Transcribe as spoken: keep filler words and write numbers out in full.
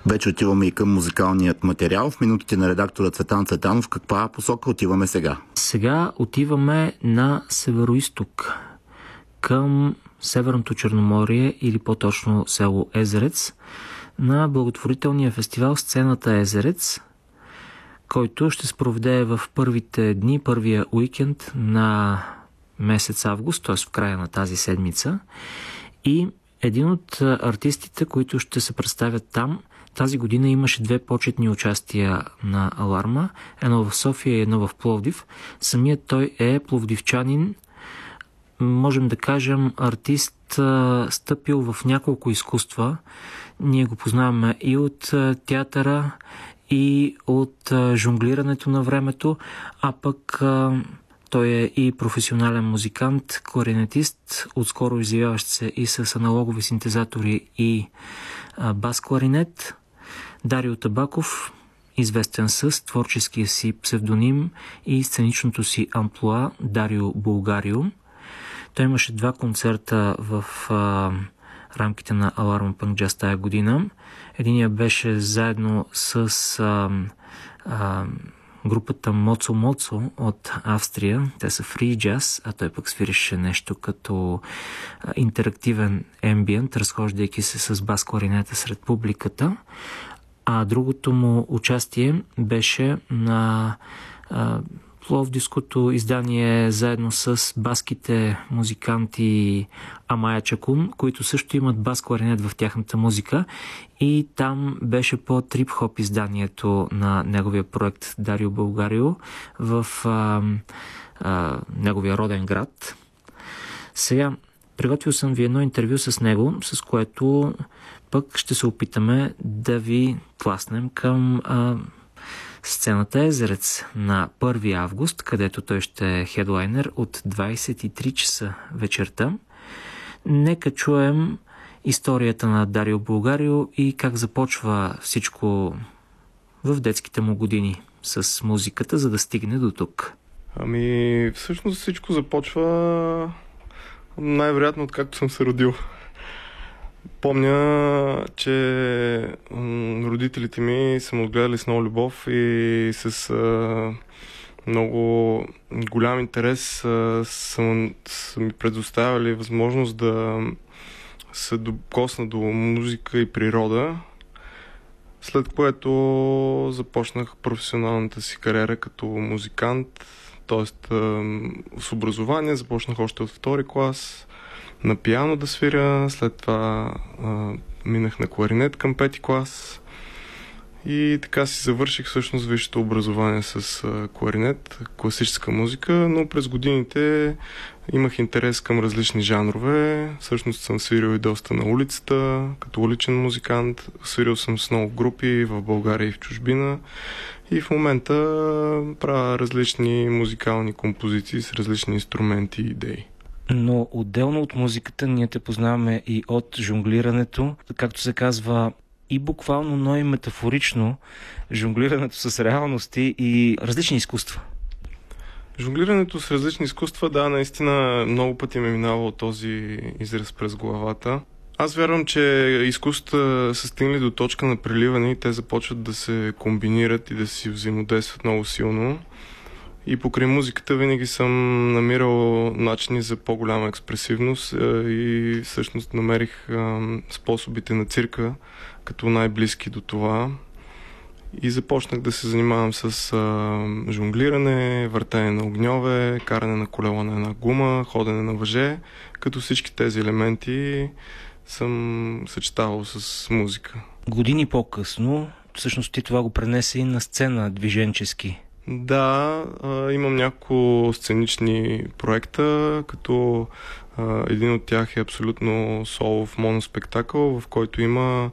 Вече отиваме и към музикалният материал. В минутите на редактора Цветан Цветанов, каква посока отиваме сега? Сега отиваме на североизток, към Северното Черноморие или по-точно село Езерец, на благотворителния фестивал Сцената Езерец, който ще се проведе в първите дни, първия уикенд на месец август, т.е. в края на тази седмица. И един от артистите, които ще се представят там, тази година имаше две почетни участия на Аларма, едно в София и едно в Пловдив. Самият той е пловдивчанин, можем да кажем артист, стъпил в няколко изкуства. Ние го познаваме и от театъра, и от жонглирането на времето, а пък той е и професионален музикант, кларинетист, отскоро изявяващ се и с аналогови синтезатори и бас-кларинет. Дарио Табаков, известен с творческия си псевдоним и сценичното си амплоа Дарио Булгарио. Той имаше два концерта в а, рамките на Alarm Punk Jazz тая година. Единият беше заедно с а, а, групата Моцо Моцо от Австрия. Те са фри джаз, а той пък свирише нещо като а, интерактивен ембиент, разхождайки се с бас-кларинета сред публиката. А другото му участие беше на а, пловдивското издание заедно с баските музиканти Амая Чакун, които също имат бас-кларинет в тяхната музика, и там беше по трип-хоп изданието на неговия проект Дарио Булгарио в а, а, неговия роден град. Сега приготвил съм ви едно интервю с него, с което пък ще се опитаме да ви тласнем към а, Сцената Езерец на първи август, където той ще е хедлайнер от двайсет и три часа вечерта. Нека чуем историята на Дарио Булгарио и как започва всичко в детските му години с музиката, за да стигне до тук. Ами, всъщност всичко започва най-вероятно откакто съм се родил. Помня, че родителите ми са ме отгледали с много любов и с а, много голям интерес а, са, са ми предоставили възможност да се докосна до музика и природа, след което започнах професионалната си кариера като музикант, т.е. с образование. Започнах още от втори клас на пиано да свиря, след това а, минах на кларинет към пети клас и така си завърших всъщност висшето образование с а, кларинет, класическа музика, но през годините имах интерес към различни жанрове. Всъщност съм свирил и доста на улицата, като уличен музикант. Свирил съм с много групи в България и в чужбина и в момента правя различни музикални композиции с различни инструменти и идеи. Но отделно от музиката ние те познаваме и от жонглирането, както се казва, и буквално, но и метафорично, жонглирането с реалности и различни изкуства. Жонглирането с различни изкуства, да, наистина много пъти ме минава този израз през главата. Аз вярвам, че изкуствата са стигнали до точка на преливане и те започват да се комбинират и да си взаимодействат много силно. И покрай музиката винаги съм намирал начини за по-голяма експресивност и всъщност намерих способите на цирка като най-близки до това. И започнах да се занимавам с а, жонглиране, въртене на огньове, каране на колело на една гума, ходене на въже, като всички тези елементи съм съчетавал с музика. Години по-късно, всъщност ти това го пренесе и на сцена движенчески. Да, а, имам няколко сценични проекта, като а, един от тях е абсолютно солов моноспектакъл, в който има